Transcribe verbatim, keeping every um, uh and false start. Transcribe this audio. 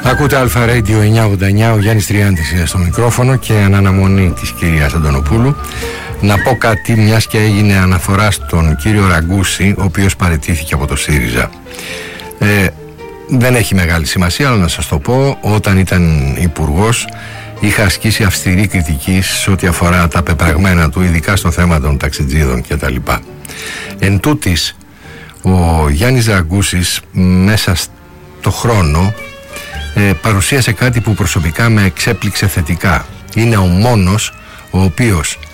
Ακούτε Αλφα Radio εννιακόσια ογδόντα εννιά, ο Γιάννης Τριάντης στο μικρόφωνο και εν αναμονή της κυρίας Αντωνοπούλου. Να πω κάτι, μιας και έγινε αναφορά στον κύριο Ραγκούση, ο οποίος παραιτήθηκε από το ΣΥΡΙΖΑ. Ε, δεν έχει μεγάλη σημασία, αλλά να σας το πω, όταν ήταν υπουργός είχα ασκήσει αυστηρή κριτική σε ό,τι αφορά τα πεπραγμένα του, ειδικά στο θέμα των ταξιτζίδων κτλ. Εν τούτης, ο Γιάννης Ραγκούσης μέσα στο χρόνο ε, παρουσίασε κάτι που προσωπικά με εξέπληξε θετικά. Είναι ο μόνος ο οποίος